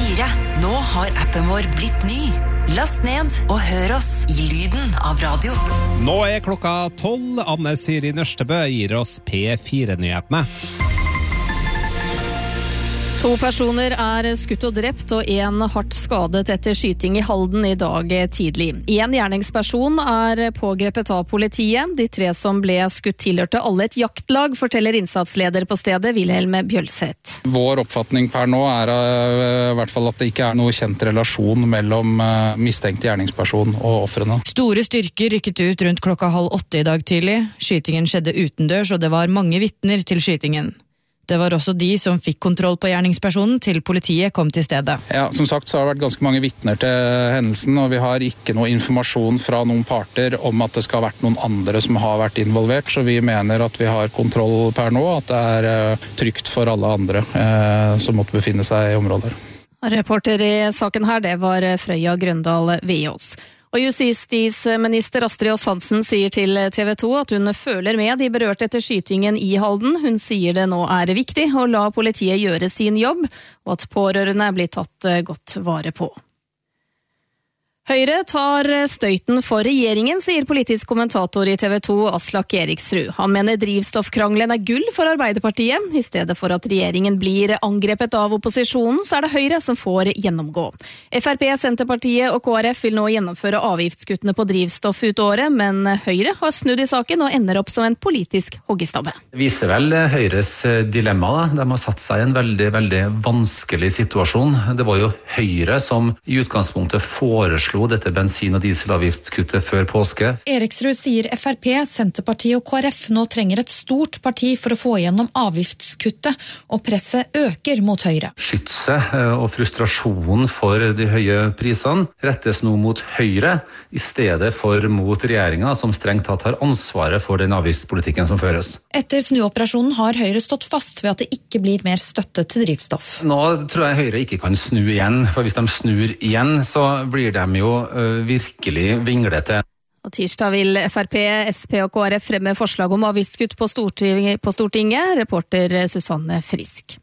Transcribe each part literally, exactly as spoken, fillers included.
fire. Nå har appen vår blitt ny. Last ned og hør oss i lyden av radio. Nå er klokka tolv. Anne Siri Nørstebø gir oss P fire-nyhetene. To personer er skutt og drept, og en hardt skadet etter skyting i Halden i dag tidlig. En gjerningsperson er pågrepet av politiet. De tre som ble skutt tilhørte alle et jaktlag, forteller innsatsleder på stedet, Wilhelm Bjølseth. Vår oppfatning per nå er i hvert fall at det ikke er noe kjent relasjon mellom mistenkt gjerningsperson og offrene. Store styrker rykket ut rundt klokka halv åtte i dag tidlig. Skytingen skjedde utendørs, og det var mange vitner til skytingen. Det var også de som fikk kontroll på gjerningspersonen til politiet kom til stedet. Ja, som sagt så har det vært ganske mange vitner til hendelsen, og vi har ikke noe informasjon fra noen parter om at det skal ha vært noen andre som har vært involvert, så vi mener at vi har kontroll per nå, at det er trygt for alle andre eh, som måtte befinne seg i området. Reporter i saken her, det var Frøya Grøndal Veås. Og justisminister Astrid Aas Hansen sier til T V to at hun føler med de berørte etter skytingen i Halden. Hun sier det nå er viktig å la politiet gjøre sin jobb, og at pårørende blir tatt godt vare på. Høyre tar støyten for regjeringen, sier politisk kommentator i T V to Aslak Eriksrud. Han mener drivstoffkrangelen er gull for Arbeiderpartiet. I stedet for at regjeringen blir angrepet av opposisjonen, så er det Høyre som får gjennomgå. F R P, Senterpartiet og K R F vil nå gjennomføre avgiftskuttene på drivstoff ut året, men Høyre har snudd i saken og ender opp som en politisk hoggestabbe. Det viser vel Høyres dilemma. Da. De har satt seg i en veldig, veldig vanskelig situasjon. Det var jo Høyre som i utgangspunktet foreslo dette bensin- og dieselavgiftskuttet før påske. Eriksrud sier F R P, Senterpartiet og K R F nå trenger et stort parti for å få gjennom avgiftskuttet, og presset øker mot Høyre. Skytset og frustrasjonen for de høye prisene rettes nå mot Høyre, i stedet for mot regjeringen, som strengt tatt har ansvaret for den avgiftspolitikken som føres. Etter snuoperasjonen har Høyre stått fast ved at det ikke blir mer støtte til drivstoff. Nå tror jeg Høyre ikke kan snu igjen, for hvis de snur igjen, så blir de jo virkelig vinglete. Og tirsdag vil F R P, S P og K R F fremme forslag om avgiftskutt på Stortinget, på Stortinget, reporter Susanne Frisk.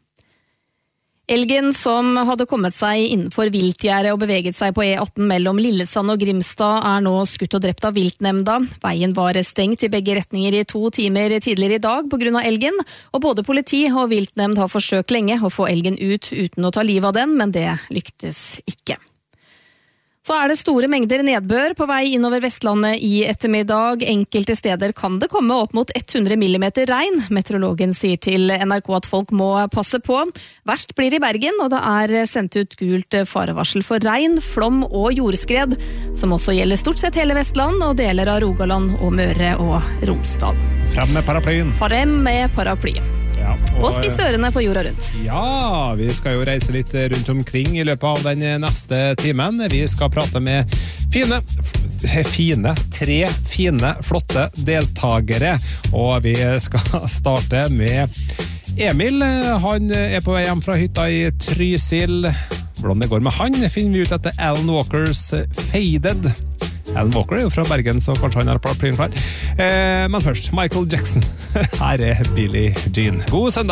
Elgen som hadde kommet seg innenfor viltgjerdet og beveget seg på E atten mellom Lillesand og Grimstad er nå skutt og drept av viltnemnda. Veien var stengt i begge retninger i to timer tidligere i dag på grunn av elgen, og både politi og viltnemnd har forsøkt lenge å få elgen ut uten å ta livet av den, men det lyktes ikke. Så er det store mengder nedbør på vei innover Vestlandet i ettermiddag. Enkelte steder kan det komme opp mot hundre millimeter regn. Meteorologen sier til N R K at folk må passe på. Verst blir det i Bergen, og det er sendt ut gult farevarsel for regn, flom og jordskred, som også gjelder stort sett hele Vestland og deler av Rogaland og Møre og Romsdal. Frem med paraplyen. Frem med paraply. Ja, og, og spisse ørene på jorda rundt. Ja, vi skal jo reise litt rundt omkring i løpet av den neste timen. Vi skal prate med fine, fine, tre fine, flotte deltagere. Og vi skal starte med Emil. Han er på vei hjem fra hytta i Trysil. Hvordan det går med han finner vi ut etter Alan Walkers Faded. Alan Walker er jo fra Bergen, så kanskje han har paraplyen klar. Eh, men først, Michael Jackson. Her er Billie Jean. God søndag!